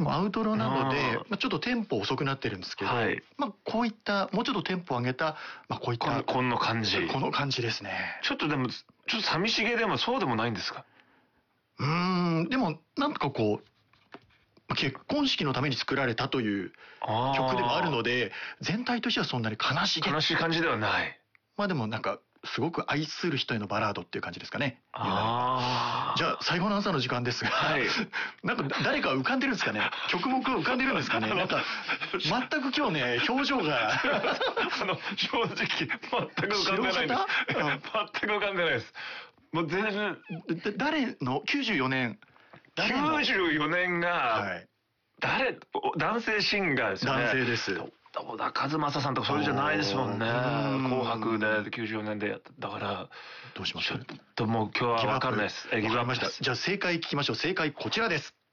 もアウトロなので、ちょっとテンポ遅くなってるんですけど、こういったもうちょっとテンポを上げた、こういったこの感じ。 この感じですね。 ちょっとでもちょっと寂しげでもそうでもないんですか？ でもなんとかこう結婚式のために作られたという曲でもあるので、全体としてはそんなに悲しい感じではない。 でもなんかすごく愛する人へのバラードっていう感じですかね。じゃあ最後の朝の時間ですが、なんか誰か浮かんでるんですかね。曲目浮かんでるんですかね。なんか全く今日ね表情が正直全く浮かんでないです。全く浮かんでないです。もう全然誰の94年が男性シンガーですよね。 男性です。 小田和正さんとかそれじゃないですもんね。紅白で94年でやった。だからどうします？ ちょっともう今日は分かんないです。 わかりました。じゃあ正解聞きましょう。正解こちらです。